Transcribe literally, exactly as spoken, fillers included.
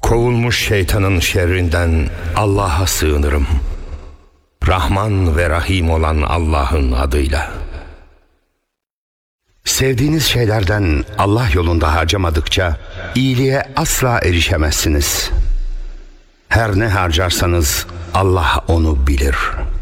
Kovulmuş şeytanın şerrinden Allah'a sığınırım. Rahman ve Rahim olan Allah'ın adıyla. Sevdiğiniz şeylerden Allah yolunda harcamadıkça iyiliğe asla erişemezsiniz. Her ne harcarsanız Allah onu bilir.